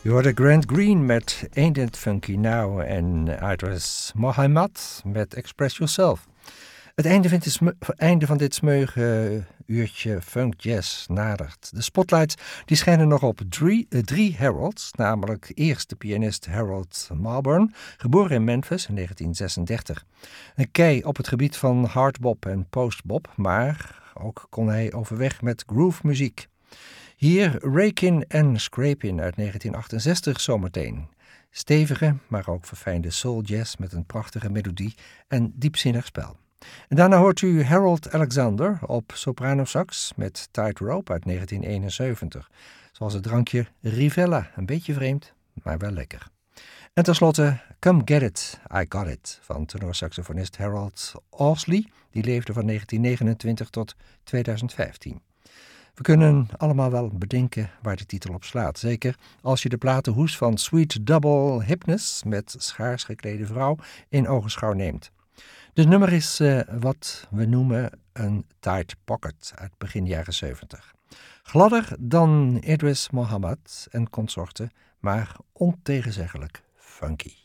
Je hoorde Grant Green met Ain't It Funky Now en Idris Mohammed met Express Yourself. Het einde van dit smeuïge uurtje funk jazz nadert. De spotlights die schijnen nog op drie Harolds, namelijk eerst de pianist Harold Marburn, geboren in Memphis in 1936. Een kei op het gebied van hardbop en postbop, maar ook kon hij overweg met groove-muziek. Hier Rakin' en Scrapin' uit 1968 zometeen. Stevige, maar ook verfijnde soul jazz met een prachtige melodie en diepzinnig spel. En daarna hoort u Harold Alexander op soprano sax met Tightrope uit 1971. Zoals het drankje Rivella, een beetje vreemd, maar wel lekker. En tenslotte Come Get It, I Got It van tenorsaxofonist Harold Ousley. Die leefde van 1929 tot 2015. We kunnen allemaal wel bedenken waar de titel op slaat. Zeker als je de platenhoes van Sweet Double Hypnus met schaars geklede vrouw in ogenschouw neemt. Dit nummer is wat we noemen een tight pocket uit begin jaren 70. Gladder dan Idris Mohammed en consorten, maar ontegenzeggelijk funky.